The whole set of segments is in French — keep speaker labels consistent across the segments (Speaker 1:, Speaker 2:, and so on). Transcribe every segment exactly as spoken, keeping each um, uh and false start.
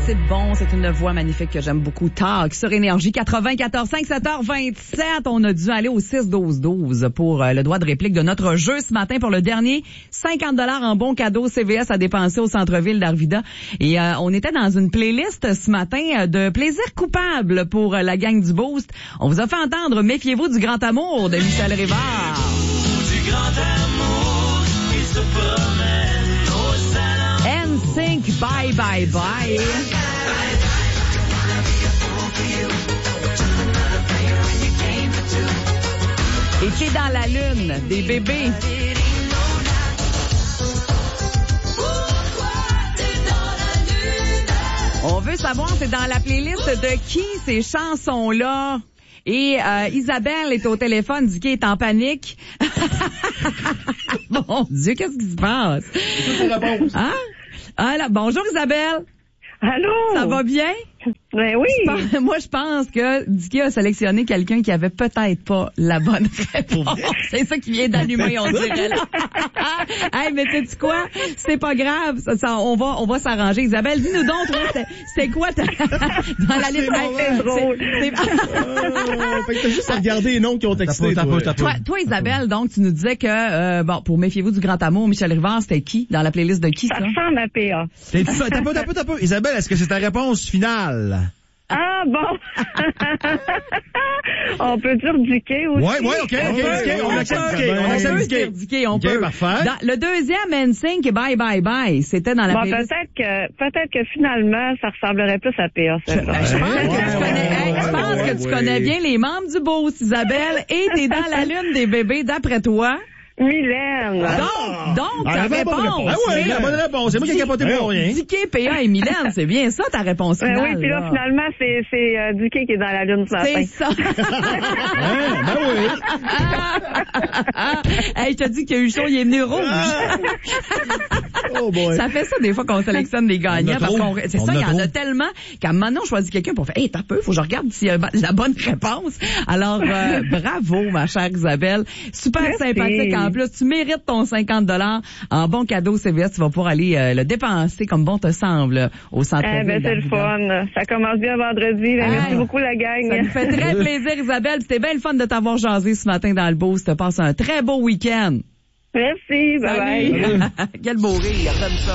Speaker 1: c'est bon, c'est une voix magnifique que j'aime beaucoup. Talk sur Énergie quatre-vingt-quatorze cinq, sept heures vingt-sept. On a dû aller au six douze douze pour euh, le droit de réplique de notre jeu ce matin pour le dernier. cinquante dollars en bon cadeau C V S à dépenser au centre-ville d'Arvida. Et euh, on était dans une playlist ce matin euh, de plaisir coupable pour euh, la gang du Boost. On vous a fait entendre Méfiez-vous du grand amour de Michel Rivard.
Speaker 2: Du grand amour, il se promène au salon.
Speaker 1: N Sync, bye bye bye. Et T'es dans la lune des bébés. On veut savoir c'est dans la playlist de qui ces chansons-là. Et euh, Isabelle est au téléphone, dit qu'elle est en panique. Mon Dieu, qu'est-ce qui se passe? Hein? Ah, là, bonjour Isabelle.
Speaker 3: Allô?
Speaker 1: Ça va bien?
Speaker 3: Ben oui.
Speaker 1: Moi, je pense que Dicky a sélectionné quelqu'un qui avait peut-être pas la bonne réponse. C'est ça qui vient d'allumer, on dirait, là. Hey, mais sais-tu quoi? C'est pas grave. Ça, ça, on va, on va s'arranger. Isabelle, dis-nous donc, toi, c'est, c'est quoi ta, dans la liste?
Speaker 3: C'est drôle.
Speaker 1: C'est, c'est...
Speaker 4: euh, fait que t'as juste à regarder les noms qui ont texté.
Speaker 5: T'as pas, t'as pas,
Speaker 1: toi, toi, Isabelle, donc, tu nous disais que, euh, bon, pour Méfiez-vous du grand amour, Michel Rivard, c'était qui? Dans la playlist de qui, ça?
Speaker 3: Ça ressemble à P A.
Speaker 5: T'as peu, t'as peu, t'as peu, t'as peu. Isabelle, est-ce que c'est ta réponse finale?
Speaker 3: Ah bon. On peut dire Dicky aussi.
Speaker 5: Ouais, ouais, ok, ok, Dicky, on accepte Dicky, on accepte Dicky.
Speaker 1: Dicky, on
Speaker 5: Ok,
Speaker 1: peut.
Speaker 5: parfait.
Speaker 1: Dans le deuxième N Sync, Bye Bye Bye, c'était dans la
Speaker 3: Bon,
Speaker 1: playlist.
Speaker 3: peut-être que, peut-être que finalement, ça ressemblerait plus à P A, celle-là.
Speaker 1: Je pense
Speaker 5: Ouais,
Speaker 1: que tu
Speaker 5: ouais,
Speaker 1: connais, hey,
Speaker 5: ouais,
Speaker 1: je pense
Speaker 5: ouais,
Speaker 1: que tu
Speaker 5: ouais.
Speaker 1: connais bien les membres du Boost, Isabelle, et t'es dans la lune des bébés, d'après toi.
Speaker 3: Mylène.
Speaker 1: Donc, donc,
Speaker 5: Ah,
Speaker 1: ta
Speaker 5: la bonne
Speaker 1: réponse.
Speaker 5: réponse. Ah oui, la bonne réponse. C'est moi qui ai capoté pour rien.
Speaker 1: Dicky, P A et Mylène, c'est bien ça ta réponse
Speaker 3: Ben
Speaker 1: finale.
Speaker 3: oui, puis là,
Speaker 1: là.
Speaker 3: finalement, c'est, c'est euh, Dicky qui est dans la lune ce matin.
Speaker 1: C'est ça.
Speaker 5: Ouais, ben oui.
Speaker 1: Hey, je te dis qu'il y a eu chaud, il est venu rouge.
Speaker 4: Oh boy.
Speaker 1: Ça fait ça des fois qu'on sélectionne des gagnants.
Speaker 5: On a
Speaker 1: Parce
Speaker 5: trop.
Speaker 1: qu'on, c'est
Speaker 5: On
Speaker 1: ça,
Speaker 5: a
Speaker 1: il y en
Speaker 5: trop.
Speaker 1: a tellement qu'à un moment donné, on choisit quelqu'un pour faire, hey, t'as peu, faut que je regarde s'il y a la bonne réponse. Alors, euh, bravo, ma chère Isabelle. Super
Speaker 3: Merci.
Speaker 1: sympathique en plus. Tu mérites ton cinquante dollars en bon cadeau C V S. Tu vas pouvoir aller euh, le dépenser comme bon te semble là, au centre-ville.
Speaker 3: Eh ben, c'est le fun. Ça commence bien vendredi. Ben, merci
Speaker 1: Hey,
Speaker 3: beaucoup, la gang.
Speaker 1: Ça nous fait très plaisir, Isabelle. C'était bien le fun de t'avoir jasé ce matin dans le Boost. Passe un très beau week-end.
Speaker 3: Merci. Bye bye.
Speaker 1: Quel beau rire, j'aime ça.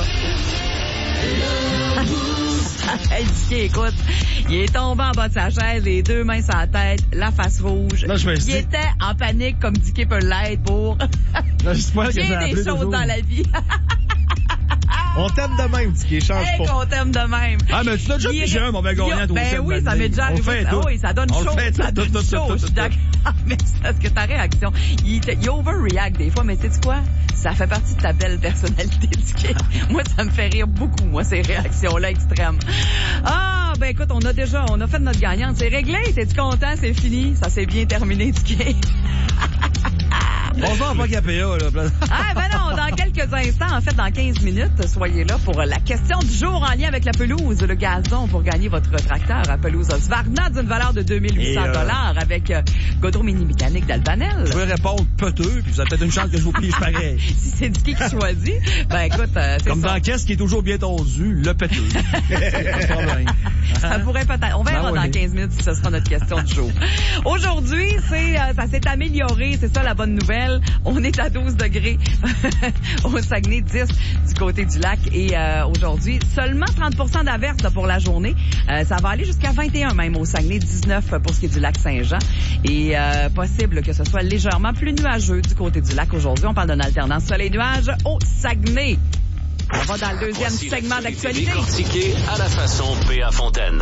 Speaker 1: Hey, Dicky, écoute, il est tombé en bas de sa chaise, les deux mains sur la tête, la face rouge.
Speaker 5: Là, je me suis
Speaker 1: il
Speaker 5: dit-
Speaker 1: était en panique comme Dicky peut l'être pour
Speaker 5: Là, je sais pas ce que ça
Speaker 1: bien
Speaker 5: a
Speaker 1: des
Speaker 5: appelé
Speaker 1: choses
Speaker 5: toujours.
Speaker 1: dans la vie.
Speaker 4: On t'aime de même, Dicky, change
Speaker 1: Hey,
Speaker 4: pas.
Speaker 1: qu'on t'aime de même.
Speaker 5: Ah, mais tu l'as déjà
Speaker 1: Il
Speaker 5: pigé
Speaker 1: est-
Speaker 5: un mauvais gagnant,
Speaker 1: il-
Speaker 5: toi
Speaker 1: Ben
Speaker 5: aussi,
Speaker 1: oui,
Speaker 5: à un
Speaker 1: ça
Speaker 5: moment
Speaker 1: m'est déjà
Speaker 5: donné. On
Speaker 1: arrivé.
Speaker 5: le fait
Speaker 1: Ah
Speaker 5: tout.
Speaker 1: oui, ça donne
Speaker 5: On le
Speaker 1: chaud.
Speaker 5: fait
Speaker 1: Ça
Speaker 5: tout,
Speaker 1: donne
Speaker 5: tout, tout,
Speaker 1: chaud.
Speaker 5: tout,
Speaker 1: Je suis
Speaker 5: tout.
Speaker 1: d'accord. Mais c'est parce que ta réaction, il, te- il overreact des fois, mais sais-tu quoi? Ça fait partie de ta belle personnalité, Dicky. Moi, ça me fait rire beaucoup, moi, ces réactions-là extrêmes. Ah, ben écoute, on a déjà, on a fait notre gagnante. C'est réglé. T'es-tu content? C'est fini. Ça s'est bien terminé, Dicky.
Speaker 5: On se va pas qu'à P A, là.
Speaker 1: Ah, ben non, dans quelques instants, en fait, dans quinze minutes, soyez là pour la question du jour en lien avec la pelouse, le gazon, pour gagner votre tracteur à pelouse Husqvarna d'une valeur de deux mille huit cents dollars
Speaker 5: Et, euh,
Speaker 1: avec euh, Godreau Mini Mécanique d'Albanel.
Speaker 5: Je vais répondre peteux, puis vous avez peut-être une chance que je vous pige pareil.
Speaker 1: Si c'est Dicky qui choisit, ben écoute, euh, c'est
Speaker 5: Comme
Speaker 1: ça.
Speaker 5: dans Qu'est-ce qui est toujours bien tondu, le péteux. Pas de problème.
Speaker 1: Ça pourrait peut-être. On verra
Speaker 5: Ben oui.
Speaker 1: dans quinze minutes si ce sera notre question du jour. Aujourd'hui, c'est euh, ça s'est amélioré, c'est ça la bonne nouvelle. On est à douze degrés au Saguenay, dix du côté du lac. Et euh, aujourd'hui, seulement trente pour cent d'averses là, pour la journée. Euh, ça va aller jusqu'à vingt et un même au Saguenay, dix-neuf pour ce qui est du lac Saint-Jean. Et euh, possible que ce soit légèrement plus nuageux du côté du lac aujourd'hui. On parle d'une alternance soleil-nuage au Saguenay. On va dans le deuxième
Speaker 2: Voici
Speaker 1: segment d'actualité.
Speaker 2: décortiquée à la façon P A Fontaine.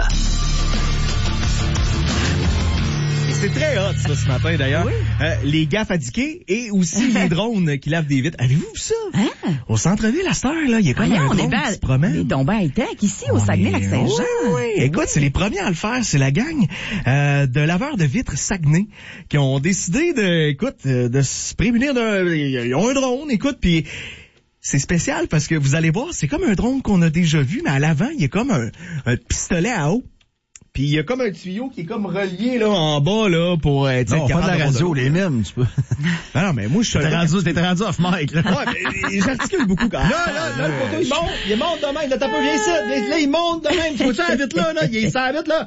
Speaker 4: Et c'est très hot, ça, ce matin, d'ailleurs.
Speaker 1: Oui.
Speaker 4: Euh, les gaffes à Dicky et aussi les drones qui lavent des vitres. Avez-vous vu ça?
Speaker 1: Hein?
Speaker 4: Au centre-ville, à cette heure, là, il y a comme
Speaker 1: Voyons,
Speaker 4: un
Speaker 1: on est
Speaker 4: drone
Speaker 1: bien.
Speaker 4: qui se promène.
Speaker 1: On est tombé high-tech ici au
Speaker 4: On
Speaker 1: Saguenay-Lac-Saint-Jean.
Speaker 4: est- Oui, oui. Écoute, c'est les premiers à le faire. C'est la gang euh, de laveurs de vitres Saguenay qui ont décidé de, écoute, euh, de se prémunir d'un... Ils ont un drone, écoute, puis c'est spécial parce que vous allez voir, c'est comme un drone qu'on a déjà vu, mais à l'avant, il y a comme un, un pistolet à eau. Puis il y a comme un tuyau qui est comme relié là en bas là pour être
Speaker 5: non,
Speaker 4: capable
Speaker 5: pas de la radio, les mimes, tu peux.
Speaker 4: Non, non, mais moi je suis
Speaker 5: T'es rendu, t'es rendu off mic, là.
Speaker 4: Ouais, mais j'articule beaucoup quand même. Là, là, là, le poteau, il monte, il monte de même, là, t'as pas viens ici, là, il monte de même, tu vois ça vite là, là, il s'invite là.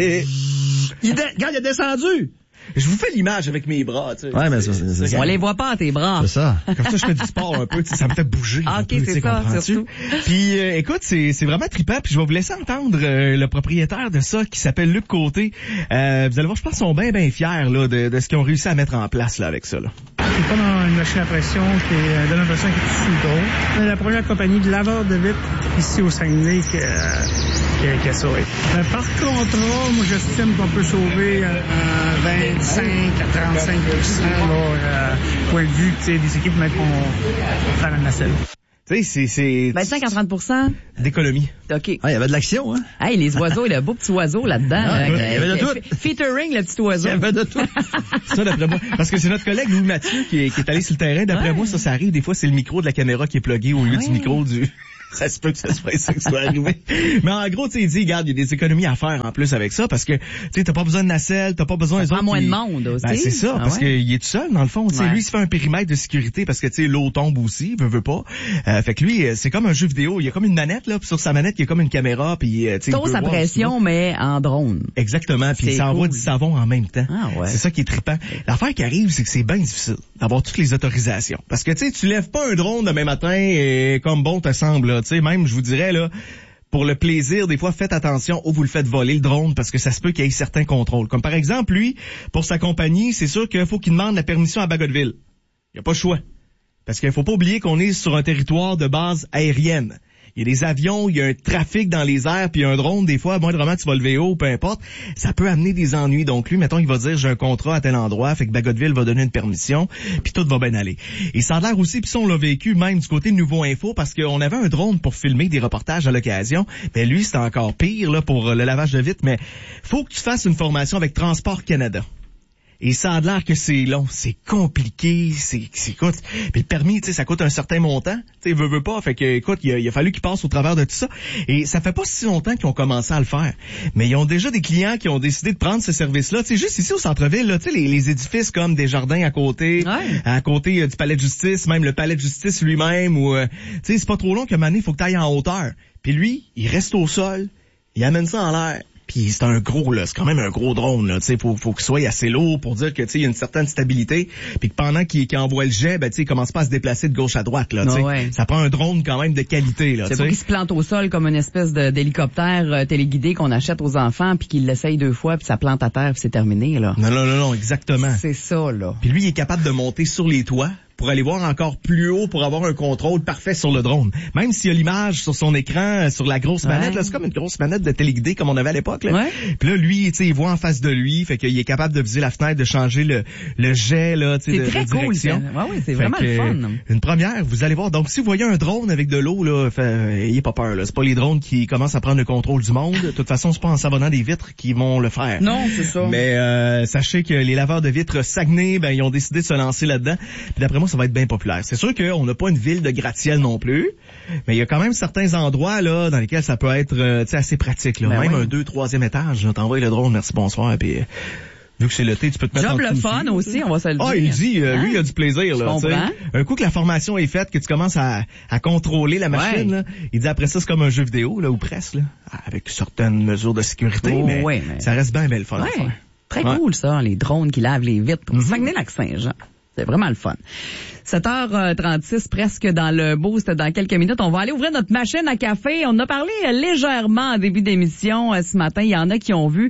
Speaker 4: Il dé... Regarde, il a descendu. Je vous fais l'image avec mes bras, tu sais.
Speaker 5: Ouais, mais ça, c'est, c'est, c'est
Speaker 1: On les voit pas à tes bras.
Speaker 5: C'est ça.
Speaker 4: Comme ça, je fais du sport un peu, tu sais, ça me fait bouger.
Speaker 1: Ah,
Speaker 4: un
Speaker 1: ok,
Speaker 4: peu,
Speaker 1: c'est
Speaker 4: tu sais,
Speaker 1: ça,
Speaker 4: comprends-tu?
Speaker 1: surtout.
Speaker 4: Puis, euh, écoute, c'est, c'est vraiment trippant, puis je vais vous laisser entendre euh, le propriétaire de ça, qui s'appelle Luc Côté. Euh, vous allez voir, je pense qu'ils sont bien, bien fiers, là, de, de ce qu'ils ont réussi à mettre en place, là, avec ça, là.
Speaker 6: C'est comme une machine à pression qui euh, donne l'impression qu'il est sous l'eau. On est la première compagnie de laveur de vitres ici au Saguenay qui, euh, qui, qui a ça. Euh, par contrat, moi j'estime qu'on peut sauver euh, vingt-cinq à trente-cinq pour cent là, euh, point de vue des équipes qui vont faire la nacelle.
Speaker 4: Tu sais, c'est, c'est...
Speaker 1: vingt-cinq à trente pour cent
Speaker 4: d'économie.
Speaker 1: OK.
Speaker 5: Ah, il y avait de l'action, hein?
Speaker 1: Hey, les oiseaux, il y a un beau petit oiseau là-dedans.
Speaker 5: Ah,
Speaker 1: là,
Speaker 5: il y avait de
Speaker 1: euh,
Speaker 5: tout.
Speaker 1: Featuring le petit oiseau.
Speaker 5: Il y avait de tout.
Speaker 4: Ça, d'après moi. Parce que c'est notre collègue Louis Mathieu qui est, qui est allé sur le terrain. D'après
Speaker 1: Ouais.
Speaker 4: moi, ça, ça arrive. Des fois, c'est le micro de la caméra qui est plugué au lieu
Speaker 1: Ouais.
Speaker 4: du micro du... Ça se peut que ça se fasse ça que ça soit arrivé. Mais en gros, tu sais, il dit, regarde, il y a des économies à faire en plus avec ça parce que, tu sais, t'as pas besoin de nacelle, t'as pas besoin
Speaker 1: Ça
Speaker 4: des
Speaker 1: prend
Speaker 4: autres.
Speaker 1: moins
Speaker 4: qui-
Speaker 1: de monde aussi.
Speaker 4: Ben, c'est ça,
Speaker 1: Ah
Speaker 4: parce
Speaker 1: ouais?
Speaker 4: qu'il est tout seul, dans le fond. Tu sais,
Speaker 1: Ouais.
Speaker 4: lui, il se fait un périmètre de sécurité parce que, tu sais, l'eau tombe aussi, veut, veut pas. Euh, fait que lui, euh, c'est comme un jeu vidéo. Il y a comme une manette, là, puis sur sa manette, il y a comme une caméra, puis, euh, tu sais, il
Speaker 1: Sauce
Speaker 4: peut
Speaker 1: à
Speaker 4: voir
Speaker 1: pression, mais en drone.
Speaker 4: Exactement, puis
Speaker 1: C'est
Speaker 4: il s'envoie
Speaker 1: cool.
Speaker 4: du savon en même temps.
Speaker 1: Ah ouais.
Speaker 4: C'est ça qui est trippant. L'affaire qui arrive, c'est que c'est bien difficile d'avoir toutes les autorisations. Parce que, tu sais, tu lèves pas un drone demain matin et comme bon te semble, là. Tu sais, même, je vous dirais, là, pour le plaisir, des fois, faites attention où vous le faites voler, le drone, parce que ça se peut qu'il y ait certains contrôles. Comme par exemple, lui, pour sa compagnie, c'est sûr qu'il faut qu'il demande la permission à Bagotville. Il n'y a pas le choix. Parce qu'il faut pas oublier qu'on est sur un territoire de base aérienne. Il y a des avions, il y a un trafic dans les airs, puis un drone, des fois, moindrement tu vas lever haut, peu importe, ça peut amener des ennuis. Donc lui, mettons, il va dire j'ai un contrat à tel endroit, fait que Bagotville va donner une permission, puis tout va bien aller. Et ça a l'air aussi, puis ça on l'a vécu même du côté de Nouveau Info, parce qu'on avait un drone pour filmer des reportages à l'occasion, mais lui c'était encore pire là pour le lavage de vitres, mais faut que tu fasses une formation avec Transport Canada. Et ça a l'air que c'est long, c'est compliqué, c'est, c'est écoute, puis le permis, tu sais, ça coûte un certain montant, tu sais, veut, veut pas, fait que, écoute, il a, il a fallu qu'ils passent au travers de tout ça, et ça fait pas si longtemps qu'ils ont commencé à le faire, mais ils ont déjà des clients qui ont décidé de prendre ce service-là, tu sais, juste ici au centre-ville, là, tu sais, les, les édifices comme des jardins à côté,
Speaker 1: Ouais.
Speaker 4: à côté euh, du palais de justice, même le palais de justice lui-même, ou, euh, tu sais, c'est pas trop long qu'à un moment donné, il faut que t'ailles en hauteur, puis lui, il reste au sol, il amène ça en l'air. Puis c'est un gros, là, c'est quand même un gros drone, là, tu sais, faut, faut qu'il soit assez lourd pour dire que, tu sais, il y a une certaine stabilité, puis que pendant qu'il, qu'il envoie le jet, ben, tu sais, il commence pas à se déplacer de gauche à droite, là, tu sais.
Speaker 1: Ah ouais.
Speaker 4: Ça prend un drone quand même de qualité, là, tu
Speaker 1: C'est pas
Speaker 4: sais.
Speaker 1: qu'il se plante au sol comme une espèce de, d'hélicoptère euh, téléguidé qu'on achète aux enfants puis qu'il l'essaye deux fois puis ça plante à terre puis c'est terminé, là.
Speaker 4: Non, non, non, non, exactement.
Speaker 1: C'est ça, là.
Speaker 4: Puis lui, il est capable de monter sur les toits pour aller voir encore plus haut pour avoir un contrôle parfait sur le drone. Même s'il y a l'image sur son écran, sur la grosse manette,
Speaker 1: Ouais.
Speaker 4: là, c'est comme une grosse manette de téléguidé comme on avait à l'époque, là.
Speaker 1: Ouais.
Speaker 4: Puis là, lui, tu sais, il voit en face de lui, fait qu'il est capable de viser la fn'être, de changer le, le jet, là, tu sais,
Speaker 1: C'est
Speaker 4: de,
Speaker 1: très
Speaker 4: de
Speaker 1: cool,
Speaker 4: direction.
Speaker 1: ça. Ouais, oui, c'est
Speaker 4: Fait
Speaker 1: vraiment
Speaker 4: que,
Speaker 1: le fun.
Speaker 4: Une première, vous allez voir. Donc, si vous voyez un drone avec de l'eau, là, fait, ayez pas peur, là. C'est pas les drones qui commencent à prendre le contrôle du monde. De toute façon, c'est pas en savonnant des vitres qu'ils vont le faire.
Speaker 1: Non, c'est ça.
Speaker 4: Mais euh, sachez que les laveurs de vitres Saguenay, ben ils ont décidé de se lancer là-dedans. Puis d'après moi, ça va être bien populaire. C'est sûr qu'on n'a pas une ville de gratte-ciel non plus, mais il y a quand même certains endroits là dans lesquels ça peut être euh, tu sais, assez pratique. Là.
Speaker 1: Ben
Speaker 4: même
Speaker 1: oui.
Speaker 4: un deux, troisième étage, là, t'envoies le drone, merci, bonsoir, puis euh, vu que c'est l'été, tu peux te mettre
Speaker 1: Job
Speaker 4: en
Speaker 1: le
Speaker 4: dessous
Speaker 1: fun aussi, on va se le dire.
Speaker 4: Ah, il dit, euh,
Speaker 1: Hein?
Speaker 4: lui, il a du plaisir,
Speaker 1: Je
Speaker 4: là, tu sais.
Speaker 1: comprends.
Speaker 4: Un coup que la formation est faite, que tu commences à, à contrôler la machine,
Speaker 1: Ouais.
Speaker 4: là, il dit après ça, c'est comme un jeu vidéo, là, ou presque, là, avec certaines mesures de sécurité,
Speaker 1: Oh,
Speaker 4: mais,
Speaker 1: ouais, mais-
Speaker 4: ça reste bien belle fun à
Speaker 1: Ouais.
Speaker 4: faire.
Speaker 1: Très
Speaker 4: Ouais.
Speaker 1: cool, ça, les drones qui lavent les vitres.
Speaker 4: Mhm.
Speaker 1: Saguenay-Lac-Saint-Jean. C'est vraiment le fun. sept heures trente-six, presque dans le boost. Dans quelques minutes, on va aller ouvrir notre machine à café. On en a parlé euh, légèrement en début d'émission euh, ce matin. Il y en a qui ont vu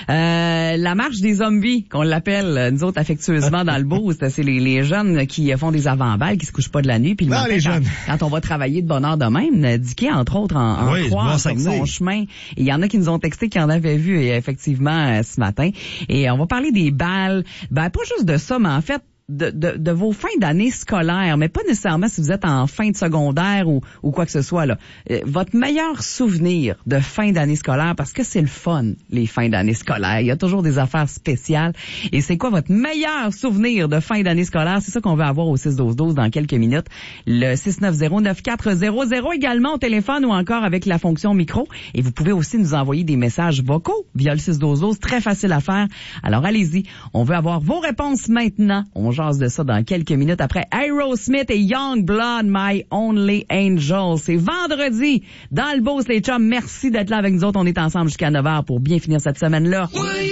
Speaker 1: euh, la marche des zombies, qu'on l'appelle, euh, nous autres, affectueusement dans le boost. C'est les, les jeunes qui font des avant-balles, qui se couchent pas de la nuit. Puis le
Speaker 4: Non,
Speaker 1: matin,
Speaker 4: les
Speaker 1: quand,
Speaker 4: jeunes.
Speaker 1: quand on va travailler de bonne heure de même, euh, Dicky, entre autres, en, en
Speaker 5: Oui,
Speaker 1: croix
Speaker 5: bon
Speaker 1: sur
Speaker 5: Saguenay.
Speaker 1: son chemin. Et il y en a qui nous ont texté qui en avaient vu, et effectivement, euh, ce matin. Et on va parler des balles. Ben, pas juste de ça, mais en fait, de, de, de vos fins d'année scolaires, mais pas nécessairement si vous êtes en fin de secondaire ou, ou quoi que ce soit, là. Euh, votre meilleur souvenir de fin d'année scolaire, parce que c'est le fun, les fins d'année scolaires. Il y a toujours des affaires spéciales. Et c'est quoi votre meilleur souvenir de fin d'année scolaire? C'est ça qu'on veut avoir au six douze douze dans quelques minutes. Le six neuf zéro neuf quatre zéro zéro également au téléphone ou encore avec la fonction micro. Et vous pouvez aussi nous envoyer des messages vocaux via le six douze douze. Très facile à faire. Alors allez-y. On veut avoir vos réponses maintenant. On jase de ça dans quelques minutes après Aerosmith et Youngblood, My Only Angel. C'est vendredi dans le Beauce, les chums. Merci d'être là avec nous autres. On est ensemble jusqu'à neuf heures pour bien finir cette semaine-là.